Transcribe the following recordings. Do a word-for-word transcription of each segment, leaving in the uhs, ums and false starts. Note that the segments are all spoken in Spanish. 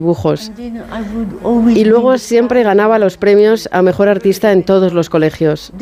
dibujos. Y luego siempre ganaba los premios a mejor artista en todos los colegios.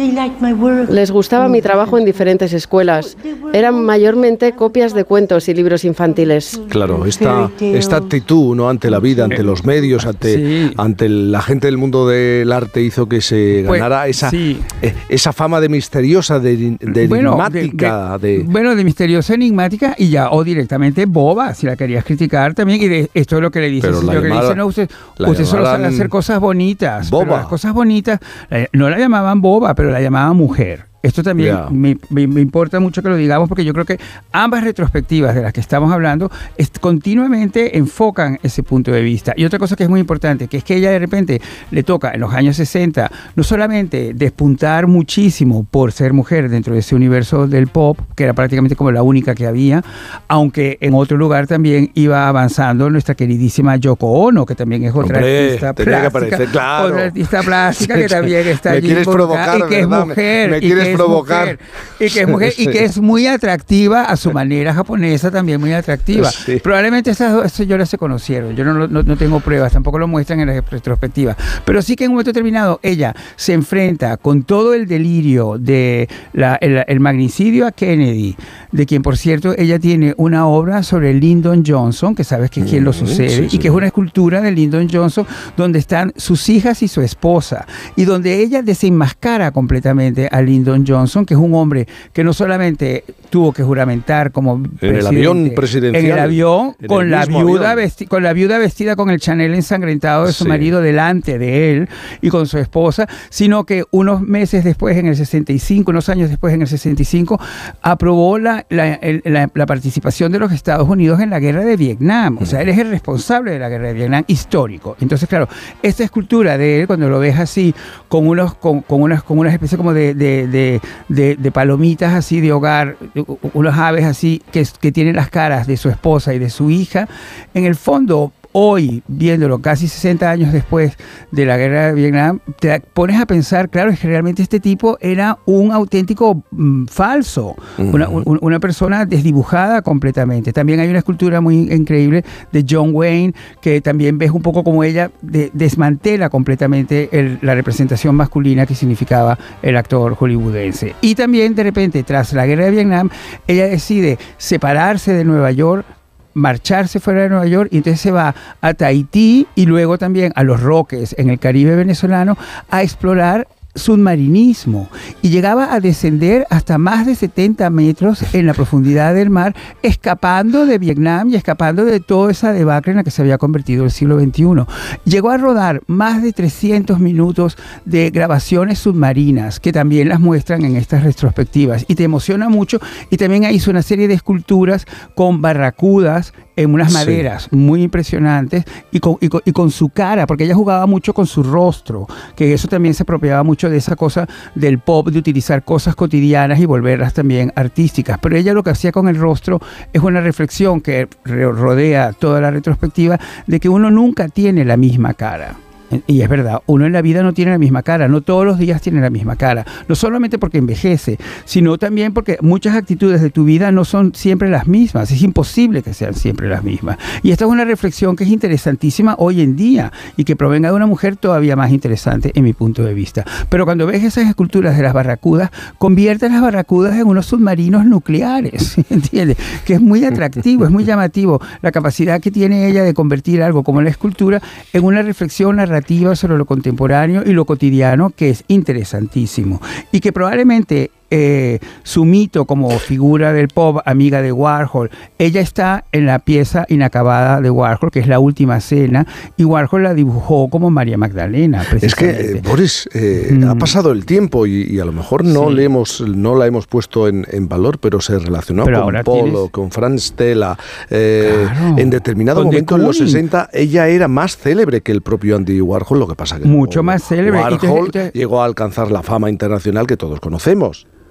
Les gustaba mi trabajo en diferentes escuelas. Eran mayormente copias de cuentos y libros infantiles. Claro, esta, esta actitud, ¿no?, ante la vida, ante los medios, ante, sí. ante la gente del mundo del arte hizo que se ganara pues, esa, sí. eh, esa fama de misteriosa, de, de bueno, enigmática. De, de, de... Bueno, de misteriosa, enigmática y ya, o directamente boba, si la querías criticar también. Y de, esto es lo que le dice. Pero Yo que le dice, no, usted, usted solo sabe hacer cosas bonitas. Boba. Pero las cosas bonitas, no la llamaban boba, pero la llamaban mujer. Esto también yeah. me, me, me importa mucho que lo digamos porque yo creo que ambas retrospectivas de las que estamos hablando es, continuamente enfocan ese punto de vista. Y otra cosa que es muy importante, que es que ella de repente le toca en los años sesenta no solamente despuntar muchísimo por ser mujer dentro de ese universo del pop, que era prácticamente como la única que había, aunque en otro lugar también iba avanzando nuestra queridísima Yoko Ono, que también es otra Hombre, artista plástica, que aparecer, claro. otra artista plástica que también está me allí quieres provocar, y que ¿verdad? es mujer. Me, me quieres provocar. Mujer, y que es mujer y que es muy atractiva a su manera japonesa, también muy atractiva. Sí. Probablemente esas dos señoras se conocieron. Yo no, no, no tengo pruebas, tampoco lo muestran en la retrospectiva. Pero sí que en un momento determinado ella se enfrenta con todo el delirio de la, el, el magnicidio a Kennedy, de quien, por cierto, ella tiene una obra sobre Lyndon Johnson, que sabes que es quien lo sucede, sí, sí. y que es una escultura de Lyndon Johnson donde están sus hijas y su esposa, y donde ella desenmascara completamente a Lyndon Johnson, que es un hombre que no solamente tuvo que juramentar como en el avión presidencial, en el avión en con el la viuda avión. Vesti- con la viuda vestida con el Chanel ensangrentado de su sí. marido delante de él y con su esposa, sino que unos meses después, en el sesenta y cinco, unos años después, en el sesenta y cinco, aprobó la, la, el, la, la participación de los Estados Unidos en la guerra de Vietnam. O sea, él es el responsable de la guerra de Vietnam histórico. Entonces, claro, esta escultura de él, cuando lo ves así, con unos, con, con unas, con una especie como de, de, de, de, de palomitas así de hogar, unas aves así que, que tienen las caras de su esposa y de su hija, en el fondo, hoy, viéndolo casi sesenta años después de la guerra de Vietnam, te pones a pensar, claro, es que realmente este tipo era un auténtico mm, falso, uh-huh. una, un, una persona desdibujada completamente. También hay una escultura muy increíble de John Wayne, que también ves un poco como ella de, desmantela completamente el, la representación masculina que significaba el actor hollywoodense. Y también, de repente, tras la guerra de Vietnam, ella decide separarse de Nueva York, marcharse fuera de Nueva York, y entonces se va a Tahití y luego también a Los Roques en el Caribe venezolano a explorar submarinismo, y llegaba a descender hasta más de setenta metros en la profundidad del mar, escapando de Vietnam y escapando de toda esa debacle en la que se había convertido el siglo veintiuno. Llegó a rodar más de trescientos minutos de grabaciones submarinas, que también las muestran en estas retrospectivas, y te emociona mucho. Y también hizo una serie de esculturas con barracudas en unas maderas sí. muy impresionantes, y con, y, con, y con su cara, porque ella jugaba mucho con su rostro, que eso también se apropiaba mucho de esa cosa del pop, de utilizar cosas cotidianas y volverlas también artísticas. Pero ella lo que hacía con el rostro es una reflexión que rodea toda la retrospectiva, de que uno nunca tiene la misma cara. Y es verdad, uno en la vida no tiene la misma cara, no todos los días tiene la misma cara, no solamente porque envejece, sino también porque muchas actitudes de tu vida no son siempre las mismas, es imposible que sean siempre las mismas. Y esta es una reflexión que es interesantísima hoy en día, y que provenga de una mujer todavía más interesante en mi punto de vista. Pero cuando ves esas esculturas de las barracudas, convierte las barracudas en unos submarinos nucleares, ¿entiendes? Que es muy atractivo, es muy llamativo la capacidad que tiene ella de convertir algo como la escultura en una reflexión narrativa sobre lo contemporáneo y lo cotidiano, que es interesantísimo, y que probablemente Eh, su mito como figura del pop, amiga de Warhol, ella está en la pieza inacabada de Warhol, que es La Última Cena, y Warhol la dibujó como María Magdalena. Es que, eh, Boris, eh, mm. ha pasado el tiempo y, y a lo mejor no, sí. le hemos, no la hemos puesto en, en valor, pero se relacionó pero con Polo, tienes... con Franz Stella. Eh, claro. En determinado con momento, en los sesenta, ella era más célebre que el propio Andy Warhol, lo que pasa que mucho más célebre. Warhol y te, te... llegó a alcanzar la fama internacional que todos conocemos.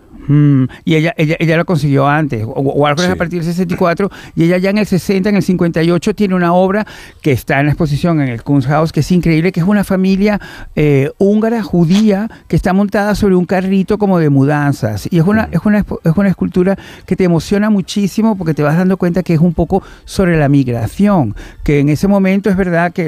Mm, y ella, ella, ella lo consiguió antes, o, o algo sí. a partir del sesenta y cuatro, y ella ya en el sesenta, en el cincuenta y ocho, tiene una obra que está en la exposición en el Kunsthaus, que es increíble, que es una familia eh, húngara, judía, que está montada sobre un carrito como de mudanzas. Y es una, es una, es una escultura que te emociona muchísimo porque te vas dando cuenta que es un poco sobre la migración, que en ese momento es verdad que